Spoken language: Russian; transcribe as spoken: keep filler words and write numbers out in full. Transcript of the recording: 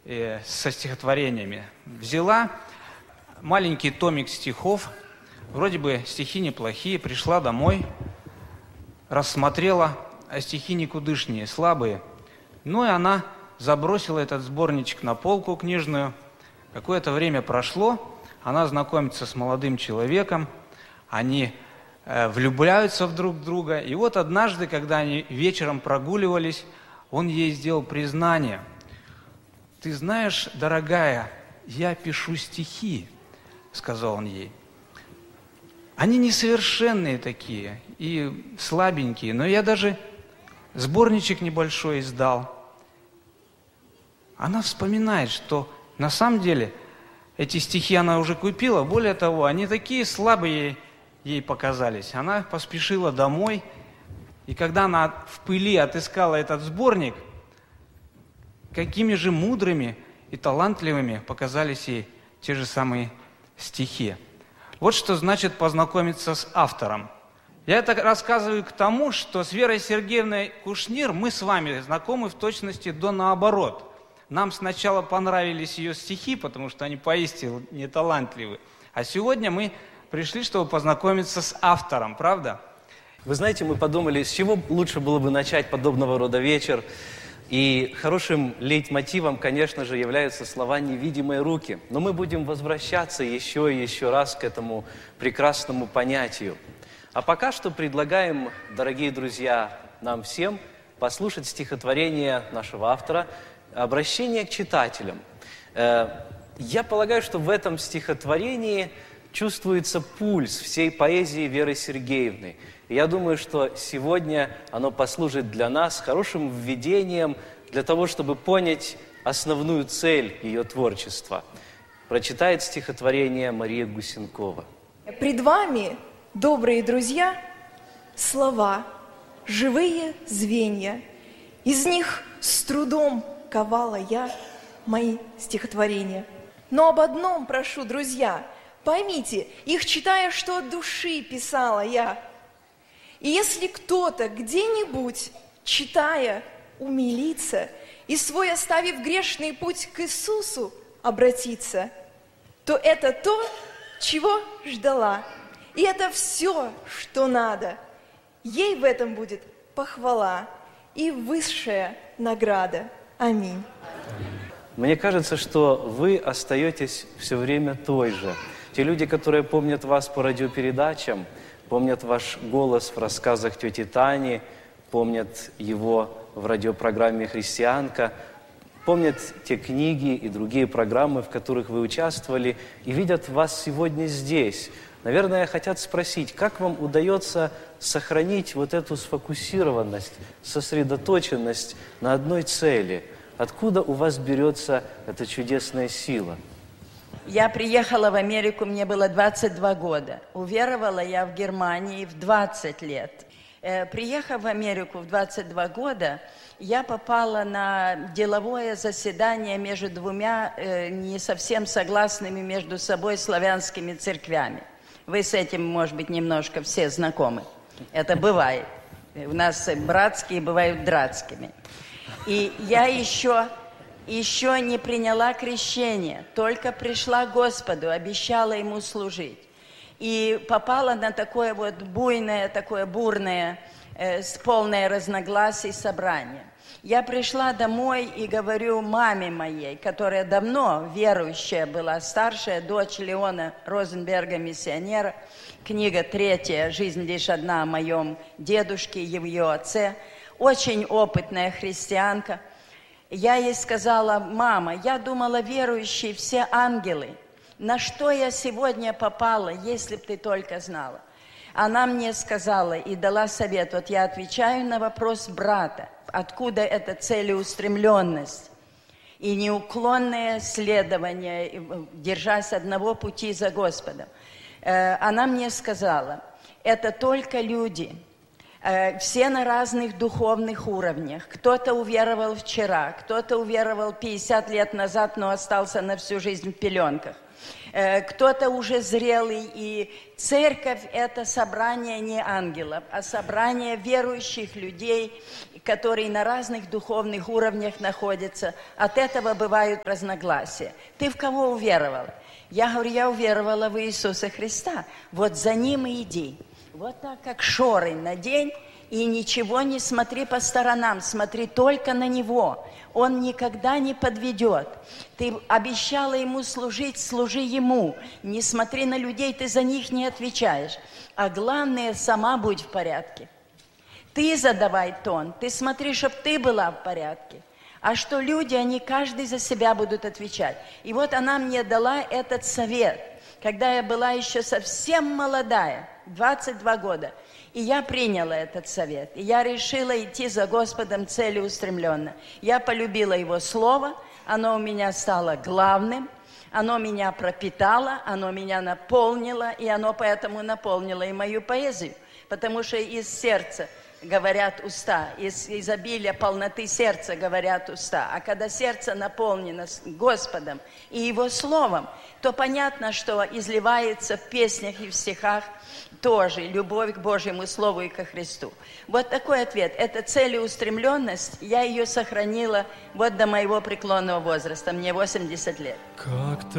э, со стихотворениями. Взяла маленький томик стихов, вроде бы стихи неплохие, пришла домой, рассмотрела, а стихи никудышнее, слабые. Ну и она забросила этот сборничек на полку книжную. Какое-то время прошло, она знакомится с молодым человеком, они э, влюбляются в друг друга. И вот однажды, когда они вечером прогуливались, он ей сделал признание. «Ты знаешь, дорогая, я пишу стихи», — сказал он ей. «Они несовершенные такие и слабенькие, но я даже сборничек небольшой издал». Она вспоминает, что на самом деле эти стихи она уже купила. Более того, они такие слабые ей показались. Она поспешила домой, и когда она в пыли отыскала этот сборник, какими же мудрыми и талантливыми показались ей те же самые стихи. Вот что значит познакомиться с автором. Я это рассказываю к тому, что с Верой Сергеевной Кушнир мы с вами знакомы в точности до наоборот. Нам сначала понравились ее стихи, потому что они поистине неталантливы. А сегодня мы пришли, чтобы познакомиться с автором, правда? Вы знаете, мы подумали, с чего лучше было бы начать подобного рода вечер. И хорошим лейтмотивом, конечно же, являются слова «невидимые руки». Но мы будем возвращаться еще и еще раз к этому прекрасному понятию. А пока что предлагаем, дорогие друзья, нам всем послушать стихотворение нашего автора «Обращение к читателям». Я полагаю, что в этом стихотворении чувствуется пульс всей поэзии Веры Сергеевны. И я думаю, что сегодня оно послужит для нас хорошим введением для того, чтобы понять основную цель ее творчества. Прочитает стихотворение Мария Гусенкова. Пред вами, добрые друзья, слова, живые звенья. Из них с трудом ковала я мои стихотворения. Но об одном прошу, друзья, поймите, их читая, что от души писала я. И если кто-то где-нибудь, читая, умилится и свой, оставив грешный путь к Иисусу, обратиться, то это то, чего ждала. И это все, что надо. Ей в этом будет похвала и высшая награда. Аминь. Мне кажется, что вы остаетесь все время той же. Те люди, которые помнят вас по радиопередачам, помнят ваш голос в рассказах тети Тани, помнят его в радиопрограмме «Христианка», помнят те книги и другие программы, в которых вы участвовали, и видят вас сегодня здесь. Наверное, хотят спросить, как вам удается сохранить вот эту сфокусированность, сосредоточенность на одной цели? Откуда у вас берется эта чудесная сила? Я приехала в Америку, мне было двадцать два года. Уверовала я в Германии в двадцать лет. Приехав в Америку в двадцать два года, я попала на деловое заседание между двумя не совсем согласными между собой славянскими церквями. Вы с этим, может быть, немножко все знакомы. Это бывает. У нас братские бывают дратскими. И я еще, еще не приняла крещение, только пришла к Господу, обещала Ему служить. И попала на такое вот буйное, такое бурное, э, полное разногласий собрание. Я пришла домой и говорю маме моей, которая давно верующая была, старшая дочь Леона Розенберга, миссионера, книга третья «Жизнь лишь одна» о моем дедушке и ее отце, очень опытная христианка. Я ей сказала: мама, я думала, верующие все ангелы. На что я сегодня попала, если б ты только знала? Она мне сказала и дала совет. Вот я отвечаю на вопрос брата. Откуда эта целеустремленность и неуклонное следование, держась одного пути за Господом? Она мне сказала: это только люди. Все на разных духовных уровнях. Кто-то уверовал вчера, кто-то уверовал пятьдесят лет назад, но остался на всю жизнь в пеленках. Кто-то уже зрелый, и церковь – это собрание не ангелов, а собрание верующих людей, которые на разных духовных уровнях находятся. От этого бывают разногласия. Ты в кого уверовал? Я говорю, я уверовала в Иисуса Христа. Вот за Ним и иди. Вот так, как шоры надень, и ничего не смотри по сторонам, смотри только на Него. Он никогда не подведет. Ты обещала Ему служить, служи Ему. Не смотри на людей, ты за них не отвечаешь. А главное, сама будь в порядке. Ты задавай тон, ты смотри, чтобы ты была в порядке. А что люди, они каждый за себя будут отвечать. И вот она мне дала этот совет, когда я была еще совсем молодая, двадцать два года. И я приняла этот совет. И я решила идти за Господом целеустремленно. Я полюбила Его Слово, оно у меня стало главным, оно меня пропитало, оно меня наполнило, и оно поэтому наполнило и мою поэзию. Потому что из сердца говорят уста, из изобилия полноты сердца говорят уста. А когда сердце наполнено Господом и Его Словом, то понятно, что изливается в песнях и в стихах тоже любовь к Божьему Слову и ко Христу. Вот такой ответ. Это целеустремленность, я ее сохранила вот до моего преклонного возраста, мне восемьдесят лет. Как